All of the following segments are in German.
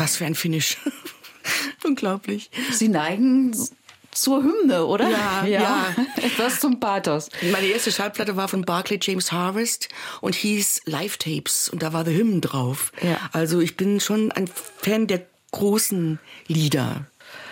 Was für ein Finish. Unglaublich. Sie neigen zur Hymne, oder? Ja. Etwas zum Pathos. Meine erste Schallplatte war von Barclay James Harvest und hieß Live Tapes und da war The Hymn drauf. Ja. Also ich bin schon ein Fan der großen Lieder.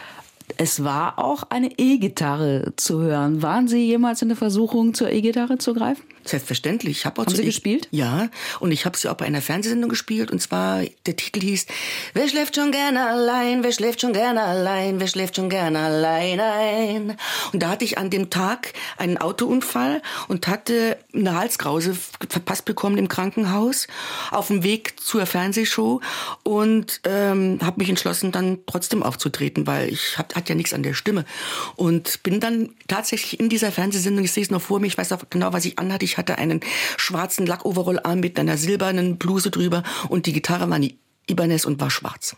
Es war auch eine E-Gitarre zu hören. Waren Sie jemals in der Versuchung, zur E-Gitarre zu greifen? Selbstverständlich. Haben Sie gespielt? Ja, und ich habe sie auch bei einer Fernsehsendung gespielt. Und zwar, der Titel hieß Wer schläft schon gerne allein, wer schläft schon gerne allein, wer schläft schon gerne allein ein. Und da hatte ich an dem Tag einen Autounfall und hatte eine Halskrause verpasst bekommen im Krankenhaus auf dem Weg zur Fernsehshow und habe mich entschlossen, dann trotzdem aufzutreten, weil ich hatte ja nichts an der Stimme. Und bin dann tatsächlich in dieser Fernsehsendung, ich sehe es noch vor mir, ich weiß auch genau, was ich anhatte. Ich hatte einen schwarzen Lackoverall an mit einer silbernen Bluse drüber und die Gitarre war eine Ibanez und war schwarz.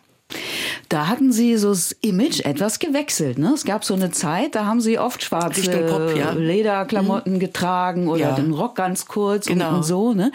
Da hatten Sie so das Image etwas gewechselt, ne? Es gab so eine Zeit, da haben Sie oft schwarze Pop, ja. Lederklamotten getragen oder den Rock ganz kurz und so, ne?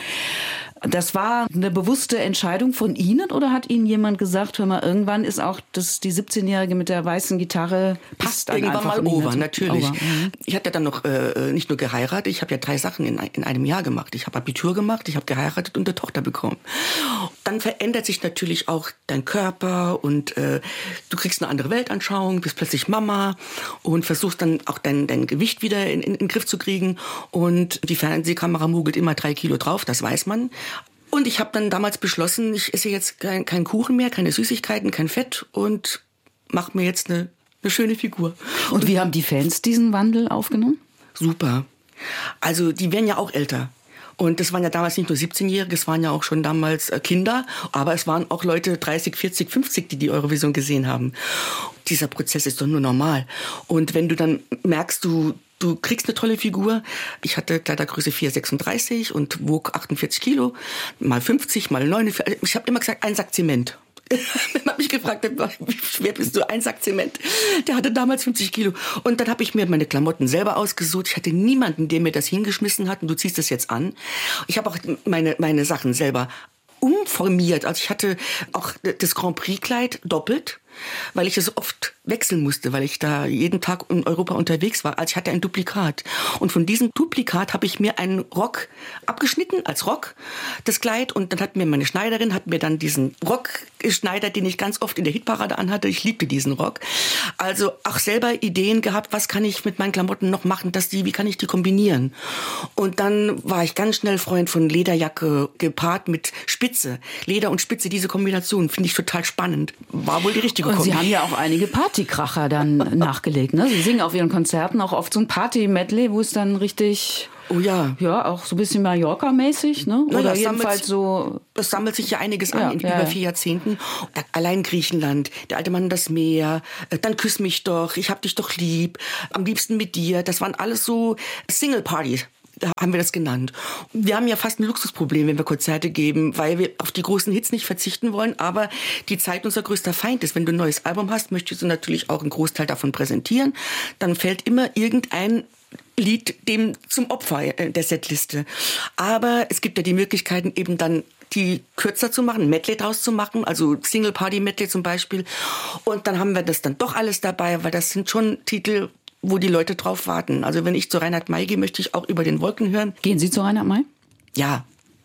Das war eine bewusste Entscheidung von Ihnen oder hat Ihnen jemand gesagt, hör mal, irgendwann ist auch die 17-Jährige mit der weißen Gitarre passt dann irgendwann einfach mal over, nicht natürlich. Over. Mhm. Ich hatte dann noch nicht nur geheiratet, ich habe ja 3 Sachen in einem Jahr gemacht. Ich habe Abitur gemacht, ich habe geheiratet und eine Tochter bekommen. Dann verändert sich natürlich auch dein Körper und du kriegst eine andere Weltanschauung, bist plötzlich Mama und versuchst dann auch dein Gewicht wieder in den Griff zu kriegen. Und die Fernsehkamera mogelt immer 3 Kilo drauf, das weiß man. Und ich habe dann damals beschlossen, ich esse jetzt keinen Kuchen mehr, keine Süßigkeiten, kein Fett und mache mir jetzt eine schöne Figur. Und wie haben die Fans diesen Wandel aufgenommen? Super. Also die werden ja auch älter. Und das waren ja damals nicht nur 17-Jährige, es waren ja auch schon damals Kinder, aber es waren auch Leute 30, 40, 50, die Eurovision gesehen haben. Dieser Prozess ist doch nur normal. Und wenn du dann merkst, du kriegst eine tolle Figur. Ich hatte Kleidergröße 4,36 und wog 48 Kilo, mal 50, mal 49. Ich habe immer gesagt, ein Sack Zement. Wenn man mich gefragt hat, wie schwer bist du, ein Sack Zement. Der hatte damals 50 Kilo. Und dann habe ich mir meine Klamotten selber ausgesucht. Ich hatte niemanden, der mir das hingeschmissen hat und du ziehst das jetzt an. Ich habe auch meine Sachen selber umformiert. Also ich hatte auch das Grand Prix-Kleid doppelt, weil ich es oft wechseln musste, weil ich da jeden Tag in Europa unterwegs war. Also ich hatte ein Duplikat. Und von diesem Duplikat habe ich mir einen Rock abgeschnitten, als Rock, das Kleid. Und dann hat mir meine Schneiderin, dann diesen Rock geschneidert, den ich ganz oft in der Hitparade anhatte. Ich liebte diesen Rock. Also auch selber Ideen gehabt, was kann ich mit meinen Klamotten noch machen, wie kann ich die kombinieren? Und dann war ich ganz schnell Freund von Lederjacke gepaart mit Spitze. Leder und Spitze, diese Kombination finde ich total spannend. War wohl die richtige Und Sie haben ja auch einige Partykracher dann nachgelegt, ne? Sie singen auf Ihren Konzerten auch oft so ein Party-Medley, wo es dann richtig... Oh ja. Ja, auch so ein bisschen Mallorca-mäßig, ne? Oder jedenfalls so... Das sammelt sich ja einiges an in über 4 Jahrzehnten. Allein Griechenland, der alte Mann und das Meer, dann Küss mich doch, ich hab dich doch lieb, am liebsten mit dir. Das waren alles so Single-Partys. Da haben wir das genannt. Wir haben ja fast ein Luxusproblem, wenn wir Konzerte geben, weil wir auf die großen Hits nicht verzichten wollen, aber die Zeit unser größter Feind ist. Wenn du ein neues Album hast, möchtest du natürlich auch einen Großteil davon präsentieren. Dann fällt immer irgendein Lied dem zum Opfer der Setliste. Aber es gibt ja die Möglichkeiten, eben dann die kürzer zu machen, ein Medley draus zu machen, also Single-Party-Medley zum Beispiel. Und dann haben wir das dann doch alles dabei, weil das sind schon Titel, wo die Leute drauf warten. Also wenn ich zu Reinhard May gehe, möchte ich auch über den Wolken hören. Gehen Sie zu Reinhard May? Ja.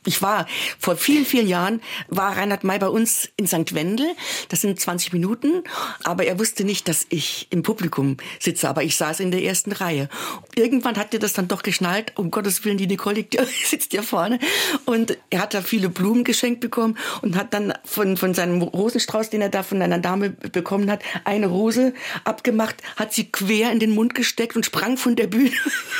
Vor vielen, vielen Jahren war Reinhard May bei uns in St. Wendel. Das sind 20 Minuten. Aber er wusste nicht, dass ich im Publikum sitze. Aber ich saß in der ersten Reihe. Irgendwann hat er das dann doch geschnallt. Um Gottes Willen, die Nicole sitzt ja vorne. Und er hat da viele Blumen geschenkt bekommen und hat dann von seinem Rosenstrauß, den er da von einer Dame bekommen hat, eine Rose abgemacht, hat sie quer in den Mund gesteckt und sprang von der Bühne.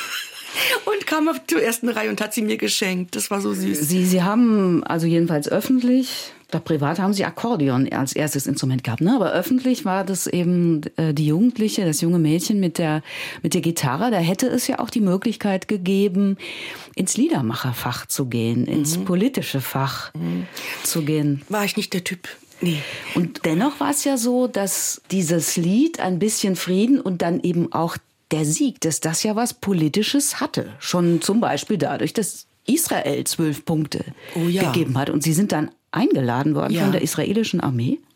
Und kam auf zur ersten Reihe und hat sie mir geschenkt. Das war so süß. Sie haben, also jedenfalls öffentlich, da privat haben Sie Akkordeon als erstes Instrument gehabt, ne? Aber öffentlich war das eben die Jugendliche, das junge Mädchen mit der Gitarre. Da hätte es ja auch die Möglichkeit gegeben, ins Liedermacherfach zu gehen, ins politische Fach zu gehen. War ich nicht der Typ. Nee. Und dennoch war es ja so, dass dieses Lied ein bisschen Frieden und dann eben auch der Sieg, dass das ja was Politisches hatte. Schon zum Beispiel dadurch, dass Israel 12 Punkte gegeben hat. Und Sie sind dann eingeladen worden von der israelischen Armee?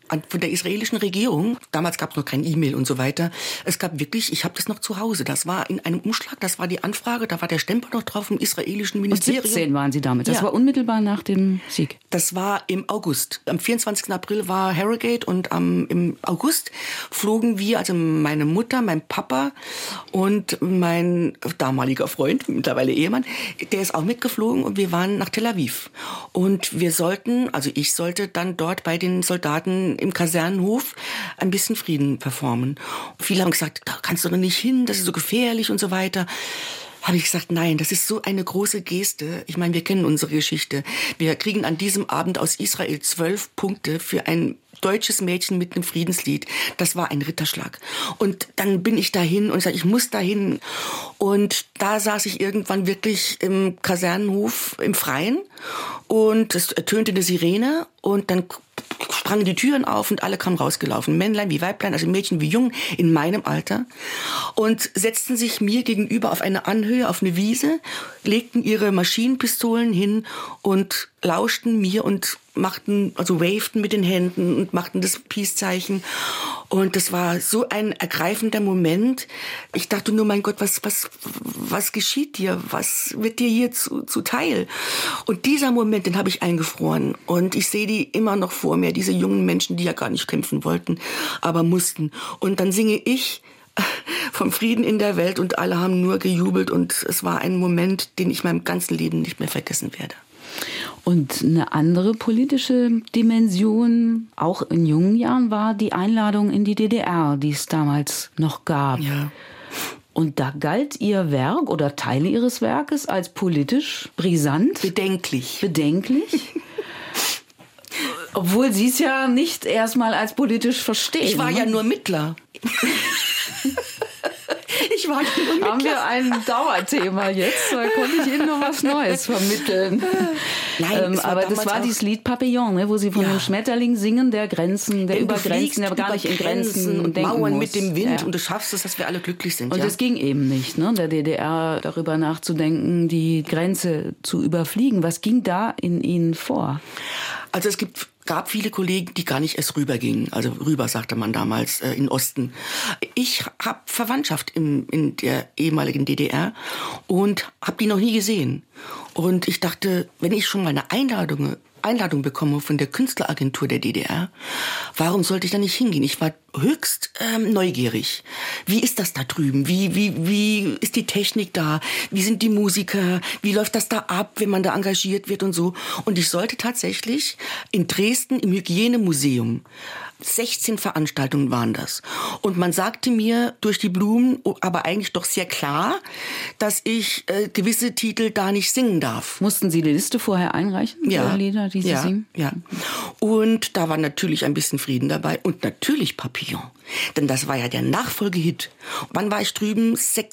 von der israelischen Regierung. Damals gab es noch kein E-Mail und so weiter. Es gab wirklich, ich habe das noch zu Hause. Das war in einem Umschlag, das war die Anfrage, da war der Stempel noch drauf vom israelischen Ministerium. Und 17 waren Sie damit. Das war unmittelbar nach dem Sieg. Das war im August. Am 24. April war Harrogate und im August flogen wir, also meine Mutter, mein Papa und mein damaliger Freund, mittlerweile Ehemann, der ist auch mitgeflogen und wir waren nach Tel Aviv. Und ich sollte dann dort bei den Soldaten im Kasernenhof ein bisschen Frieden performen. Viele haben gesagt, da kannst du doch nicht hin, das ist so gefährlich und so weiter. Habe ich gesagt, nein, das ist so eine große Geste. Ich meine, wir kennen unsere Geschichte. Wir kriegen an diesem Abend aus Israel 12 Punkte für ein deutsches Mädchen mit einem Friedenslied. Das war ein Ritterschlag. Und dann bin ich dahin und sagte, ich muss dahin. Und da saß ich irgendwann wirklich im Kasernenhof im Freien und es ertönte eine Sirene und dann sprangen die Türen auf und alle kamen rausgelaufen. Männlein wie Weiblein, also Mädchen wie Jungen in meinem Alter. Und setzten sich mir gegenüber auf eine Anhöhe, auf eine Wiese, legten ihre Maschinenpistolen hin und lauschten mir und wavten mit den Händen und machten das Peace-Zeichen. Und das war so ein ergreifender Moment. Ich dachte nur, mein Gott, was geschieht dir? Was wird dir hier zuteil? Und dieser Moment, den habe ich eingefroren. Und ich sehe die immer noch vor mir, diese jungen Menschen, die ja gar nicht kämpfen wollten, aber mussten. Und dann singe ich vom Frieden in der Welt und alle haben nur gejubelt. Und es war ein Moment, den ich meinem ganzen Leben nicht mehr vergessen werde. Und eine andere politische Dimension, auch in jungen Jahren, war die Einladung in die DDR, die es damals noch gab. Ja. Und da galt Ihr Werk oder Teile Ihres Werkes als politisch brisant. Bedenklich. Obwohl Sie es ja nicht erstmal als politisch verstehen. Ich war ja nur Mittler. Haben wir ein Dauerthema jetzt? Da konnte ich Ihnen noch was Neues vermitteln. Nein, aber das war dieses Lied Papillon, ne, wo Sie von dem Schmetterling singen, der über Grenzen, der gar nicht in Grenzen und denken Mauern muss. Mit dem Wind und du schaffst es, dass wir alle glücklich sind. Und das ging eben nicht, ne, der DDR darüber nachzudenken, die Grenze zu überfliegen. Was ging da in Ihnen vor? Also es gab viele Kollegen, die gar nicht erst rübergingen. Also rüber, sagte man damals, in Osten. Ich habe Verwandtschaft in der ehemaligen DDR und habe die noch nie gesehen. Und ich dachte, wenn ich schon mal eine Einladung bekomme von der Künstleragentur der DDR, warum sollte ich da nicht hingehen? Ich war höchst neugierig. Wie ist das da drüben? Wie ist die Technik da? Wie sind die Musiker? Wie läuft das da ab, wenn man da engagiert wird und so? Und ich sollte tatsächlich in Dresden im Hygienemuseum 16 Veranstaltungen waren das. Und man sagte mir durch die Blumen, aber eigentlich doch sehr klar, dass ich gewisse Titel da nicht singen darf. Mussten Sie die Liste vorher einreichen? Ja. Der Lieder, die Sie singen? Ja. Und da war natürlich ein bisschen Frieden dabei und natürlich Papillon. Denn das war ja der Nachfolgehit. Wann war ich drüben?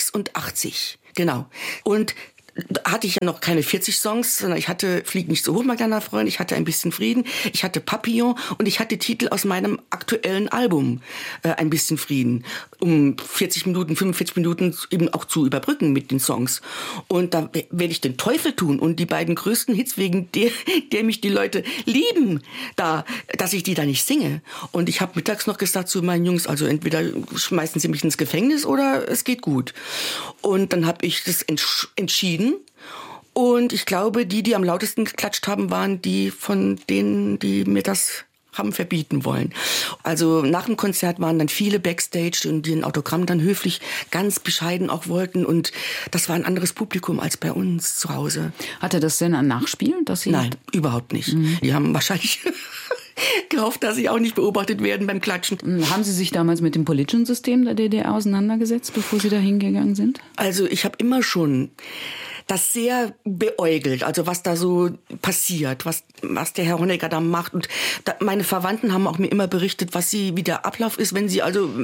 86. Genau. Und hatte ich ja noch keine 40 Songs, sondern ich hatte Flieg nicht so hoch, mein kleiner Freund, ich hatte ein bisschen Frieden, ich hatte Papillon und ich hatte Titel aus meinem aktuellen Album, ein bisschen Frieden, um 40 Minuten, 45 Minuten eben auch zu überbrücken mit den Songs. Und da werde ich den Teufel tun und die beiden größten Hits, wegen der mich die Leute lieben, dass ich die da nicht singe. Und ich habe mittags noch gesagt zu meinen Jungs, also entweder schmeißen sie mich ins Gefängnis oder es geht gut. Und dann habe ich das entschieden. Und ich glaube, die am lautesten geklatscht haben, waren die von denen, die mir das haben verbieten wollen. Also nach dem Konzert waren dann viele Backstage und die ein Autogramm dann höflich, ganz bescheiden auch wollten. Und das war ein anderes Publikum als bei uns zu Hause. Hatte das denn ein Nachspiel? Nein, überhaupt nicht. Mhm. Die haben wahrscheinlich gehofft, dass sie auch nicht beobachtet werden beim Klatschen. Haben Sie sich damals mit dem politischen System der DDR auseinandergesetzt, bevor Sie da hingegangen sind? Also ich habe immer schon das sehr beäugelt, also was da so passiert, was der Herr Honecker da macht. Und meine Verwandten haben auch mir immer berichtet, wie der Ablauf ist, wenn sie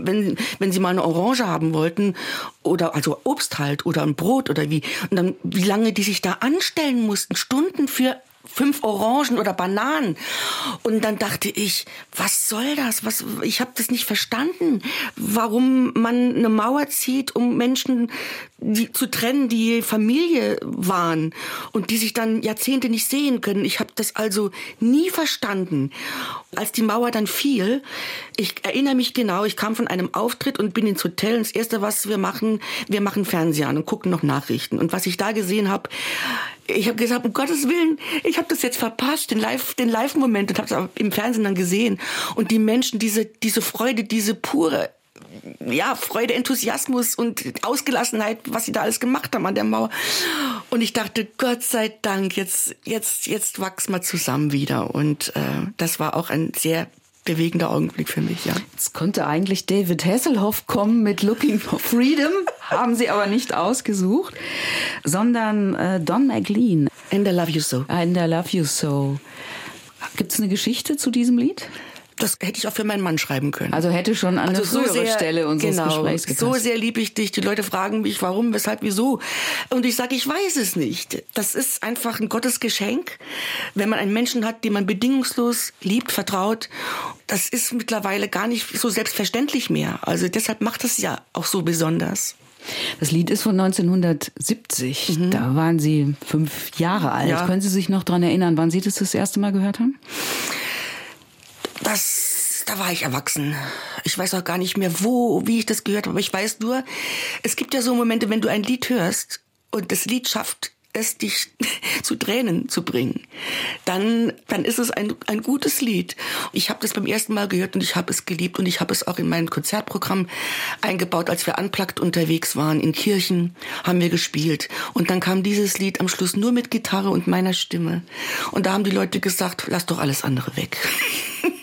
mal eine Orange haben wollten oder also Obst halt oder ein Brot oder wie. Und dann, wie lange die sich da anstellen mussten, Stunden für 5 Orangen oder Bananen. Und dann dachte ich, was soll das? Ich habe das nicht verstanden, warum man eine Mauer zieht, um Menschen zu trennen, die Familie waren und die sich dann Jahrzehnte nicht sehen können. Ich habe das also nie verstanden. Als die Mauer dann fiel, ich erinnere mich genau, ich kam von einem Auftritt und bin ins Hotel. Und das Erste, was wir machen Fernseher an und gucken noch Nachrichten. Und was ich da gesehen habe, ich habe gesagt, um Gottes Willen, ich habe das jetzt verpasst, den Live-Moment, und habe es im Fernsehen dann gesehen. Und die Menschen, diese Freude, diese pure Freude, Enthusiasmus und Ausgelassenheit, was sie da alles gemacht haben an der Mauer. Und ich dachte, Gott sei Dank, jetzt wachsen wir zusammen wieder. Und das war auch ein sehr bewegender Augenblick für mich, ja. Jetzt konnte eigentlich David Hasselhoff kommen mit Looking for Freedom, haben sie aber nicht ausgesucht, sondern Don McLean. And I Love You So. And I Love You So. Gibt es eine Geschichte zu diesem Lied? Das hätte ich auch für meinen Mann schreiben können. Also hätte schon an eine frühere Stelle unseres Gesprächs gepasst. So sehr liebe ich dich. Die Leute fragen mich, warum, weshalb, wieso. Und ich sage, ich weiß es nicht. Das ist einfach ein Gottesgeschenk, wenn man einen Menschen hat, den man bedingungslos liebt, vertraut. Das ist mittlerweile gar nicht so selbstverständlich mehr. Also deshalb macht es ja auch so besonders. Das Lied ist von 1970. Da waren Sie 5 Jahre alt. Ja. Können Sie sich noch daran erinnern, wann Sie das erste Mal gehört haben? Da war ich erwachsen. Ich weiß auch gar nicht mehr, wie ich das gehört habe. Aber ich weiß nur, es gibt ja so Momente, wenn du ein Lied hörst und das Lied schafft es, dich zu Tränen zu bringen, dann ist es ein gutes Lied. Ich habe das beim ersten Mal gehört und ich habe es geliebt und ich habe es auch in mein Konzertprogramm eingebaut. Als wir unplugged unterwegs waren in Kirchen, haben wir gespielt. Und dann kam dieses Lied am Schluss nur mit Gitarre und meiner Stimme. Und da haben die Leute gesagt, lass doch alles andere weg.